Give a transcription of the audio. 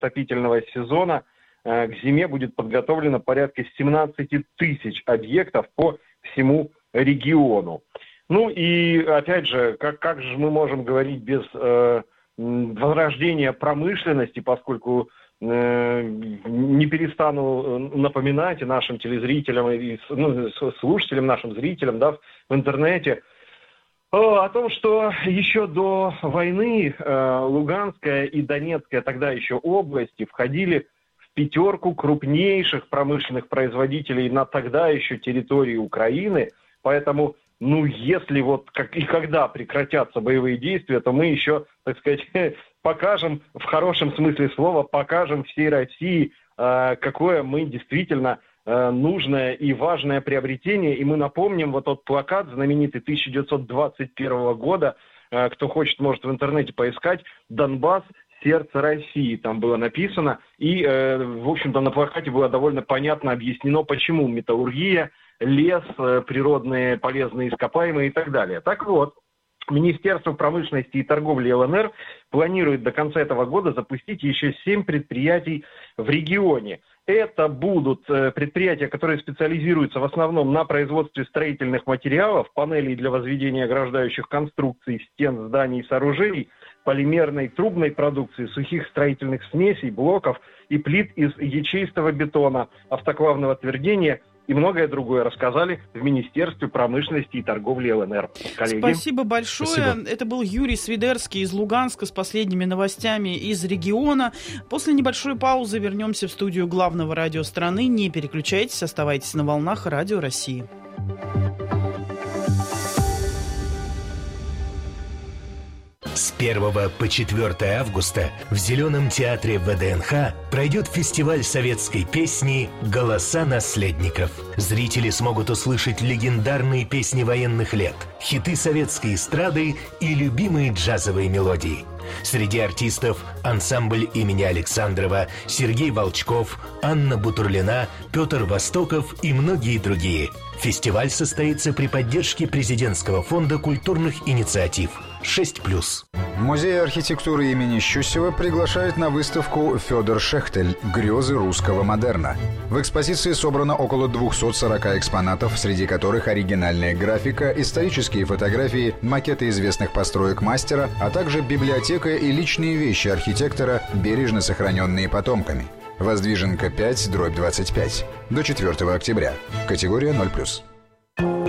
отопительного сезона к зиме будет подготовлено порядка 17 тысяч объектов по всему региону. Ну и опять же, как же мы можем говорить без возрождения промышленности, поскольку не перестану напоминать и нашим телезрителям, и слушателям, нашим зрителям, да, в интернете, о том, что еще до войны Луганская и Донецкая, тогда еще области, входили в пятерку крупнейших промышленных производителей на тогда еще территории Украины. Поэтому, если и когда прекратятся боевые действия, то мы еще, так сказать, покажем, в хорошем смысле слова, покажем всей России, какое мы действительно нужное и важное приобретение. И мы напомним тот плакат знаменитый 1921 года, кто хочет, может в интернете поискать, «Донбасс. Сердце России», там было написано. И, в общем-то, на плакате было довольно понятно объяснено, почему металлургия, лес, природные полезные ископаемые и так далее. Так вот, Министерство промышленности и торговли ЛНР планирует до конца этого года запустить еще 7 предприятий в регионе. Это будут предприятия, которые специализируются в основном на производстве строительных материалов, панелей для возведения ограждающих конструкций, стен, зданий и сооружений, полимерной трубной продукции, сухих строительных смесей, блоков и плит из ячеистого бетона, автоклавного твердения и многое другое рассказали в Министерстве промышленности и торговли ЛНР. Коллеги. Спасибо большое. Спасибо. Это был Юрий Свидерский из Луганска с последними новостями из региона. После небольшой паузы вернемся в студию главного радио страны. Не переключайтесь, оставайтесь на волнах Радио России. С 1 по 4 августа в Зеленом театре ВДНХ пройдет фестиваль советской песни «Голоса наследников». Зрители смогут услышать легендарные песни военных лет, хиты советской эстрады и любимые джазовые мелодии. Среди артистов ансамбль имени Александрова, Сергей Волчков, Анна Бутурлина, Петр Востоков и многие другие. Фестиваль состоится при поддержке Президентского фонда культурных инициатив 6+. Музей архитектуры имени Щусева приглашает на выставку «Федор Шехтель. Грезы русского модерна». В экспозиции собрано около 240 экспонатов, среди которых оригинальная графика, исторические фотографии, макеты известных построек мастера, а также библиотека и личные вещи архитектора, бережно сохраненные потомками. Воздвиженка 5/25. До 4 октября. Категория 0+.